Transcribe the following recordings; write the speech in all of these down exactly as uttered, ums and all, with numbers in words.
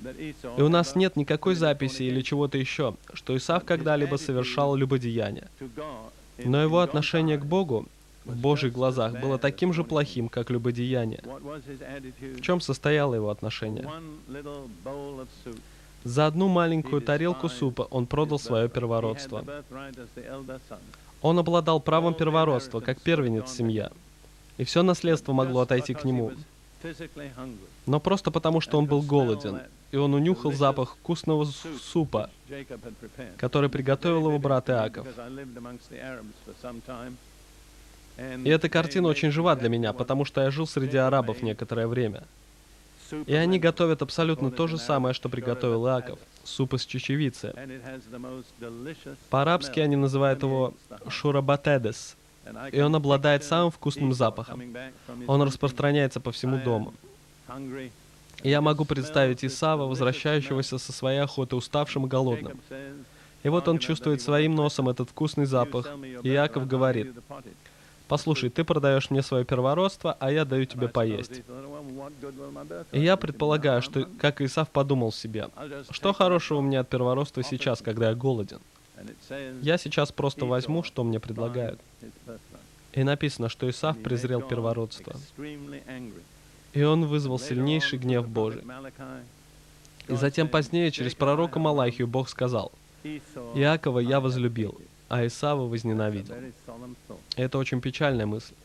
И у нас нет никакой записи или чего-то еще, что Исав когда-либо совершал любодеяние. Но его отношение к Богу в Божьих глазах было таким же плохим, как любодеяние. В чем состояло его отношение? За одну маленькую тарелку супа он продал свое первородство. Он обладал правом первородства, как первенец семья, и все наследство могло отойти к нему. Но просто потому, что он был голоден, и он унюхал запах вкусного супа, который приготовил его брат Иаков. И эта картина очень жива для меня, потому что я жил среди арабов некоторое время. И они готовят абсолютно то же самое, что приготовил Иаков – суп из чечевицы. По-арабски они называют его шурабатедес, и он обладает самым вкусным запахом. Он распространяется по всему дому. И я могу представить Исава, возвращающегося со своей охоты, уставшим и голодным. И вот он чувствует своим носом этот вкусный запах, и Иаков говорит: «Послушай, ты продаешь мне свое первородство, а я даю тебе поесть». И я предполагаю, что, как Исав подумал себе: что хорошего у меня от первородства сейчас, когда я голоден? Я сейчас просто возьму, что мне предлагают. И написано, что Исав презрел первородство. И он вызвал сильнейший гнев Божий. И затем позднее, через пророка Малахию, Бог сказал: «Иакова я возлюбил, а Исава возненавидел». И это очень печальная мысль.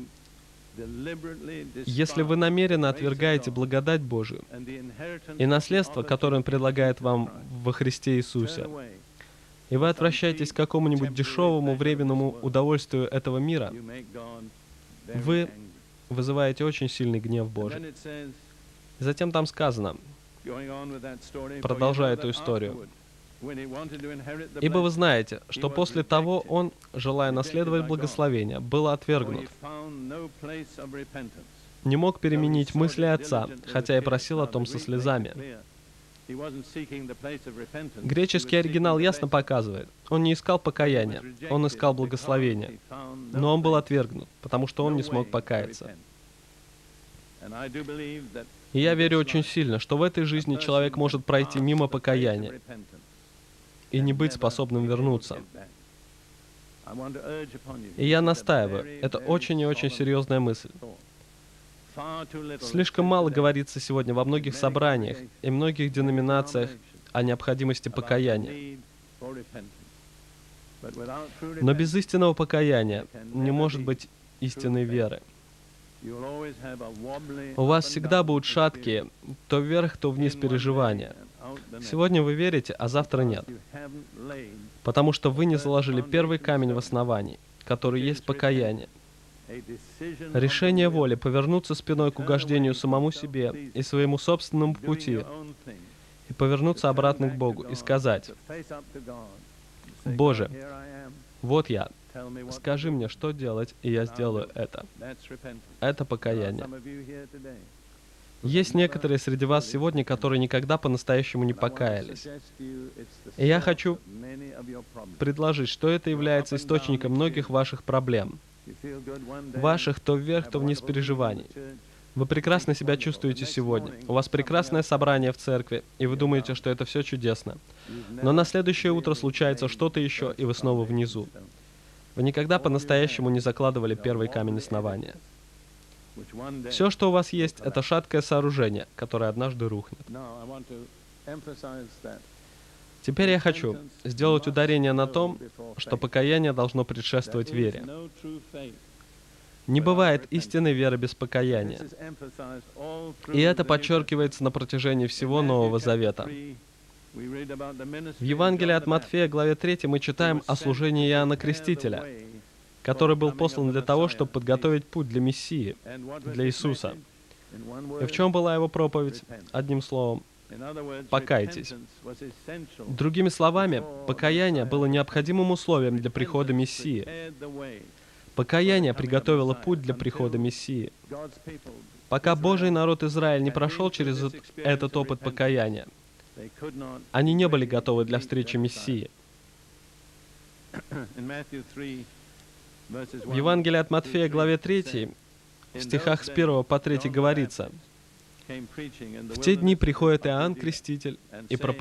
Если вы намеренно отвергаете благодать Божию и наследство, которое Он предлагает вам во Христе Иисусе, и вы отвращаетесь к какому-нибудь дешевому временному удовольствию этого мира, вы вызываете очень сильный гнев Божий. И затем там сказано, продолжая эту историю: «Ибо вы знаете, что после того он, желая наследовать благословение, был отвергнут, не мог переменить мысли отца, хотя и просил о том со слезами». Греческий оригинал ясно показывает, он не искал покаяния, он искал благословения, но он был отвергнут, потому что он не смог покаяться. И я верю очень сильно, что в этой жизни человек может пройти мимо покаяния и не быть способным вернуться. И я настаиваю, это очень и очень серьезная мысль. Слишком мало говорится сегодня во многих собраниях и многих деноминациях о необходимости покаяния. Но без истинного покаяния не может быть истинной веры. У вас всегда будут шаткие, то вверх, то вниз переживания. Сегодня вы верите, а завтра нет. Потому что вы не заложили первый камень в основании, который есть покаяние. Решение воли повернуться спиной к угождению самому себе и своему собственному пути, и повернуться обратно к Богу и сказать: «Боже, вот я, скажи мне, что делать, и я сделаю это». Это покаяние. Есть некоторые среди вас сегодня, которые никогда по-настоящему не покаялись. И я хочу предложить, что это является источником многих ваших проблем. Ваших то вверх, то вниз переживаний. Вы прекрасно себя чувствуете сегодня. У вас прекрасное собрание в церкви, и вы думаете, что это все чудесно. Но на следующее утро случается что-то еще, и вы снова внизу. Вы никогда по-настоящему не закладывали первый камень основания. Все, что у вас есть, это шаткое сооружение, которое однажды рухнет. Теперь я хочу сделать ударение на том, что покаяние должно предшествовать вере. Не бывает истинной веры без покаяния. И это подчеркивается на протяжении всего Нового Завета. В Евангелии от Матфея, главе третьей, мы читаем о служении Иоанна Крестителя, который был послан для того, чтобы подготовить путь для Мессии, для Иисуса. И в чем была его проповедь? Одним словом, покайтесь. Другими словами, покаяние было необходимым условием для прихода Мессии. Покаяние приготовило путь для прихода Мессии. Пока Божий народ Израиль не прошел через этот опыт покаяния, они не были готовы для встречи Мессии. В Евангелии от Матфея, главе третьей, в стихах с первого по третий говорится: В те дни приходит Иоанн Креститель и проповедует